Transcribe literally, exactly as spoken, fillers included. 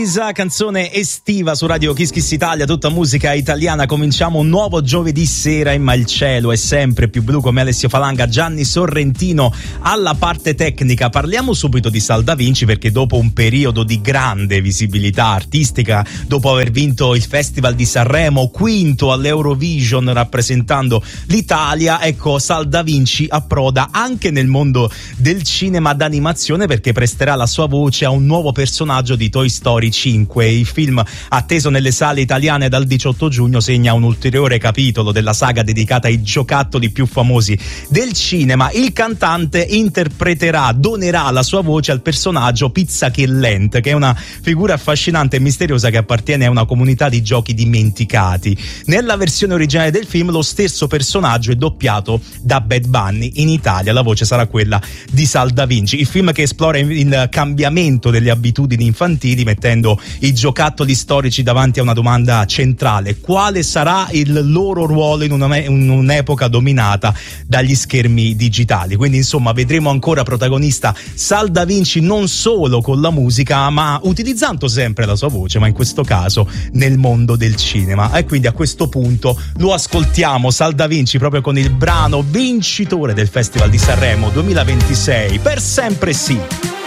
Elisa, canzone estiva su Radio Kiss Kiss Italia, tutta musica italiana. Cominciamo un nuovo giovedì sera, ma il cielo è sempre più blu, come Alessio Falanga, Gianni Sorrentino alla parte tecnica. Parliamo subito di Sal Da Vinci, perché dopo un periodo di grande visibilità artistica, dopo aver vinto il Festival di Sanremo, quinto all'Eurovision rappresentando l'Italia, ecco, Sal Da Vinci approda anche nel mondo del cinema d'animazione, perché presterà la sua voce a un nuovo personaggio di Toy Story cinque. Il film, atteso nelle sale italiane dal diciotto giugno, segna un ulteriore capitolo della saga dedicata ai giocattoli più famosi del cinema. Il cantante interpreterà, donerà la sua voce al personaggio Pizza Kill Lent, che è una figura affascinante e misteriosa che appartiene a una comunità di giochi dimenticati. Nella versione originale del film lo stesso personaggio è doppiato da Bad Bunny. In Italia la voce sarà quella di Sal Da Vinci. Il film che esplora il cambiamento delle abitudini infantili, mettendo i giocattoli storici davanti a una domanda centrale: quale sarà il loro ruolo in, una, in un'epoca dominata dagli schermi digitali? Quindi insomma vedremo ancora protagonista Sal Da Vinci, non solo con la musica, ma utilizzando sempre la sua voce, ma in questo caso nel mondo del cinema. E quindi a questo punto lo ascoltiamo, Sal Da Vinci, proprio con il brano vincitore del Festival di Sanremo duemilaventisei, Per sempre sì.